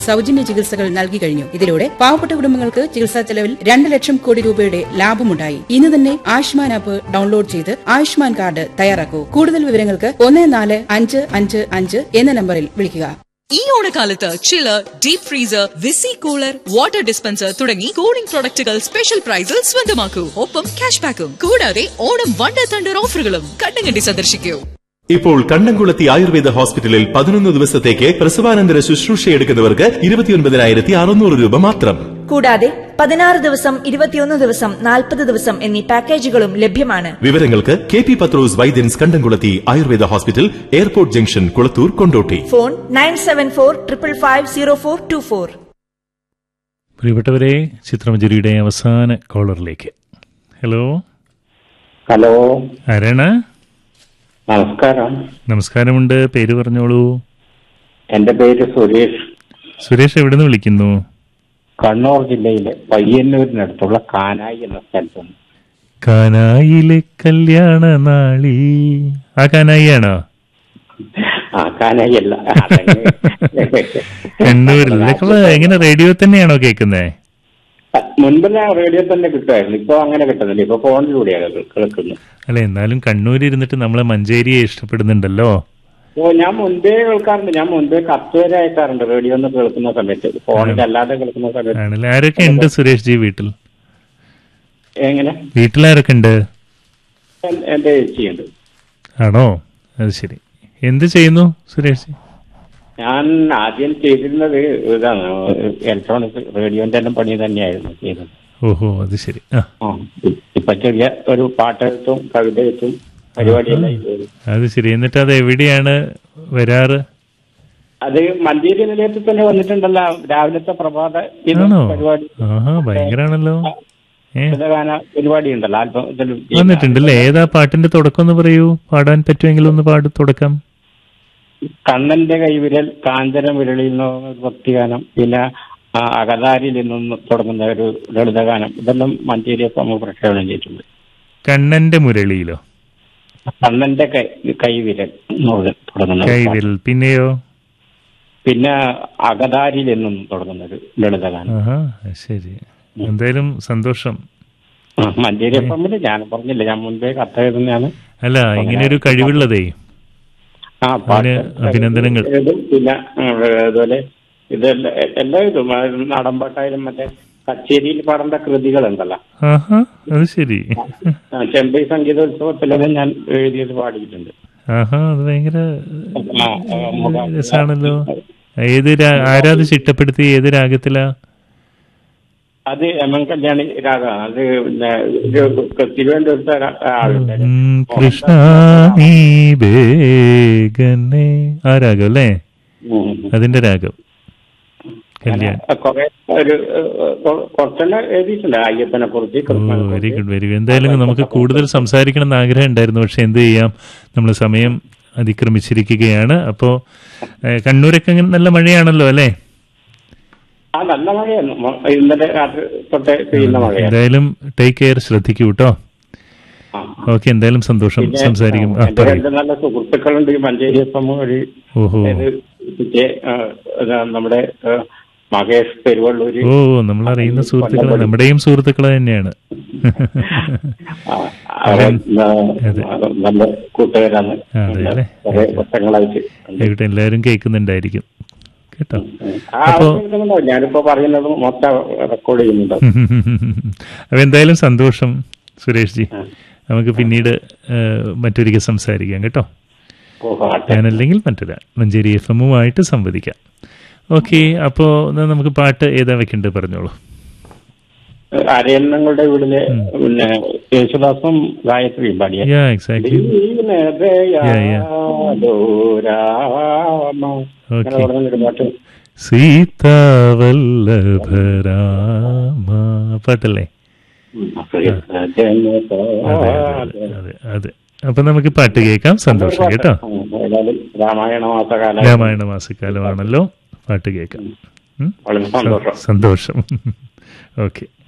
സൗജന്യ ചികിത്സകൾ നൽകി കഴിഞ്ഞു. ഇതിലൂടെ പാവപ്പെട്ട കുടുംബങ്ങൾക്ക് ചികിത്സാ ചെലവിൽ 2 ലക്ഷം കോടി രൂപയുടെ ലാഭമുണ്ടായി. ഇന്ന് തന്നെ ആയുഷ്മാൻ ആപ്പ് ഡൗൺലോഡ് ചെയ്ത് ആയുഷ്മാൻ കാർഡ് തയ്യാറാക്കൂ. കൂടുതൽ വിവരങ്ങൾക്ക് 14555 എന്ന നമ്പറിൽ വിളിക്കുക. ഈ ഓണക്കാലത്ത് ചില്ലർ, deep freezer, VC cooler, water dispenser തുടങ്ങി കൂളിംഗ് പ്രൊഡക്റ്റുകൾ സ്പെഷ്യൽ പ്രൈസിൽ സ്വന്തമാക്കൂ. ഒപ്പം ക്യാഷ് ബാക്കും. കൂടാതെ ഓണം വണ്ടർ തണ്ടർ ഓഫറുകളും. കണ്ണങ്കണ്ടി സന്ദർശിക്കൂ. ഇപ്പോൾ കണ്ണംകുളത്തി ആയുർവേദ ഹോസ്പിറ്റലിൽ 11 ദിവസത്തേക്ക് പ്രസവാനന്തര ശുശ്രൂഷയെടുക്കുന്നവർക്ക് 29,600 രൂപ മാത്രം. കൂടാതെ 16 ദിവസം, 21 ദിവസം, 40 ദിവസം എന്നീ പാക്കേജുകളും ലഭ്യമാണ്. വിവരങ്ങൾക്ക് KP പത്രോസ് വൈദ്യൻസ് കണ്ടംകുളത്തി Ayurveda hospital, airport junction, Kulathur, Kondotty. Phone 9745550424. പ്രിയപ്പെട്ടവരെ, ചിത്രമഞ്ജരിയുടെ അവസാന കോളറിലേക്ക്. ഹലോ ഹലോ, ആരാണ്? നമസ്കാരം. നമസ്കാരമുണ്ട്. പേര് പറഞ്ഞോളൂ. എന്റെ പേര് സുരേഷ്. സുരേഷ് എവിടെ നിന്ന് വിളിക്കുന്നു? കണ്ണൂർ ജില്ലയിലെ പയ്യന്നൂരിനടുത്തുള്ള കാനായി എന്ന സ്ഥലത്തുണ്ട്. കാനായിലെ കല്യാണ നാളി. ആ കാനായിയാണോ? കാനായി അല്ല, കണ്ണൂരിൽ. എങ്ങനെ റേഡിയോ തന്നെയാണോ കേൾക്കുന്നേ? മുൻപെല്ലാം റേഡിയോ തന്നെ കിട്ടുമായിരുന്നു. ഇപ്പൊ അങ്ങനെ കിട്ടുന്നില്ല. ഇപ്പൊ ഫോണിലൂടെയാണ് കേൾക്കുന്നത്. അല്ല, എന്നാലും കണ്ണൂരിൽ ഇരുന്നിട്ട് നമ്മളെ മഞ്ചേരിയെ ഇഷ്ടപ്പെടുന്നുണ്ടല്ലോ. ഓ, ഞാൻ മുൻപേ കേൾക്കാറുണ്ട്. ഞാൻ മുൻപേ കത്ത് വരെ അയക്കാറുണ്ട് റേഡിയോ ഒന്ന് കേൾക്കുന്ന സമയത്ത്, ഫോണിൽ അല്ലാതെ കേൾക്കുന്ന സമയത്ത്. ആണല്ലേ? ആരൊക്കെ ഉണ്ട് സുരേഷ് ജി വീട്ടിൽ? എങ്ങനെ? വീട്ടിലാരൊക്കെ ഉണ്ട്? എന്റെ ചേച്ചിയുണ്ട്. ആണോ? അത് ശരി. എന്ത് ചെയ്യുന്നു സുരേഷ് ജി? ഞാൻ ആദ്യം ചെയ്തിരുന്നത് ഇതാണ്, ഇലക്ട്രോണിക് റേഡിയോന്റെ എല്ലാം പണി തന്നെയായിരുന്നു ചെയ്തത്. ഓഹോ, അത് ശരി. ഇപ്പൊ ചെറിയ ഒരു പാട്ടെഴുത്തും കവിത എഴുത്തും പരിപാടിയെല്ലാം. അത് ശരി. എന്നിട്ട് അത് എവിടെയാണ് വരാറ്? അത് മഞ്ചേരി നിലയത്തിൽ തന്നെ വന്നിട്ടുണ്ടല്ലോ, രാവിലത്തെ പ്രഭാത പരിപാടി. ഭയങ്കരാണല്ലോ. പരിപാടി ഉണ്ടല്ലോ, ആൽബം വന്നിട്ടുണ്ടല്ലേ? ഏതാ പാട്ടിന്റെ തുടക്കം എന്ന് പറയൂ, പാടാൻ പറ്റുമെങ്കിൽ ഒന്ന് തുടക്കം. കണ്ണന്റെ കൈവിരൽ, കാഞ്ചന വിരളിൽ നിന്ന് ഭക്തിഗാനം, പിന്നെ അകതാരിൽ നിന്നും തുടങ്ങുന്ന ഒരു ലളിതഗാനം. ഇതെല്ലാം മഞ്ചേരി സമൂഹ പ്രക്ഷേപണം ചെയ്തിട്ടുണ്ട്. കണ്ണന്റെ മുരളിയിലോ? കണ്ണന്റെ കൈവിരൽ തുടങ്ങുന്ന കൈവിരൽ. പിന്നെയോ? പിന്നെ അകതാരിൽ നിന്നും തുടങ്ങുന്ന ഒരു ലളിതഗാനം. ശരി. എന്തായാലും സന്തോഷം. മഞ്ചേരി എഫ്എമ്മില് ഞാൻ പറഞ്ഞില്ല, ഞാൻ മുൻപേ കത്തെഴുതുന്നതാണ്. അല്ല, ഇങ്ങനെ ഒരു കഴിവുള്ളതേ. അഭിനന്ദനങ്ങൾ. പിന്നെ അതുപോലെ ഇതെല്ലാം എല്ലാം ഇതും നാടൻപാട്ടായാലും മറ്റേ കച്ചേരിയിൽ പാടേണ്ട കൃതികളുണ്ടല്ലോ. അത് ശരി. ചെമ്പൈ സംഗീതോത്സവത്തിലൊക്കെ ഞാൻ എഴുതിയത് പാടിയിട്ടുണ്ട്. അത് ഭയങ്കര രസാണല്ലോ. ആരാത് ചിട്ടപ്പെടുത്തി? ഏത് രാഗത്തിലാ? അത് എം എൻ കല്യാണി രാഗമാണ്. അത് പിന്നെ തിരുവനന്തപുരത്തെ ആളുണ്ട്, കൃഷ്ണ ആ രാഗം അല്ലേ? അതിന്റെ രാഗം കുറച്ചെല്ലാം എഴുതിയിട്ടുണ്ട് അയ്യപ്പനെ കുറിച്ച്. Very good, very good. എന്തായാലും നമുക്ക് കൂടുതൽ സംസാരിക്കണം എന്ന് ആഗ്രഹം ഉണ്ടായിരുന്നു, പക്ഷെ എന്ത് ചെയ്യാം, നമ്മൾ സമയം അതിക്രമിച്ചിരിക്കുകയാണ്. അപ്പോ കണ്ണൂരൊക്കെ നല്ല മഴയാണല്ലോ അല്ലേ? നല്ല മഴയാണ്, ഇന്നലെ രാത്രി തൊട്ടേ പെയ്യുന്ന മഴയാണ്. എന്തായാലും ടേക്ക് കെയർ, ശ്രദ്ധിക്കൂ കേട്ടോ. ഓക്കെ, എന്തായാലും സന്തോഷം. സംസാരിക്കും. നല്ല സുഹൃത്തുക്കളുണ്ട് ഈ മഞ്ചേരി എഫ്എം വഴി. നമ്മുടെ മഹേഷ് പെരുവള്ളൂര്. നമ്മൾ അറിയുന്ന സുഹൃത്തുക്കൾ, നമ്മുടെയും സുഹൃത്തുക്കൾ തന്നെയാണ്. നല്ല കൂട്ടുകാരാണ്. എല്ലാവരും കേൾക്കുന്നുണ്ടായിരിക്കും കേട്ടോ. ഞാനിപ്പോ പറയുന്നത് മൊത്തം റെക്കോർഡ് ചെയ്യുന്നുണ്ട്. അപ്പൊ എന്തായാലും സന്തോഷം സുരേഷ് ജി. നമുക്ക് പിന്നീട് മറ്റൊരിക്കൽ സംസാരിക്കാം കേട്ടോ. ഞാനല്ലെങ്കിൽ മറ്റൊരാൾ മഞ്ചേരി എഫ്എമ്മുമായിട്ട് സംവദിക്കാം. ഓക്കെ, അപ്പോ നമുക്ക് പാട്ട് ഏതാ വെക്കേണ്ടത് പറഞ്ഞോളൂ. അരയന്നങ്ങളുടെ വീടിലെ പിന്നെ യേശുദാസും ഗായത്രിയും പാടിയ പാട്ട് സീതാവല്ലഭരാമ പാട്ടല്ലേ? അതെ. അപ്പൊ നമുക്ക് പാട്ട് കേൾക്കാം. സന്തോഷം കേട്ടോ. രാമായണ മാസക്കാലമാണല്ലോ, പാട്ട് കേൾക്കാം. സന്തോഷം. ഓക്കെ.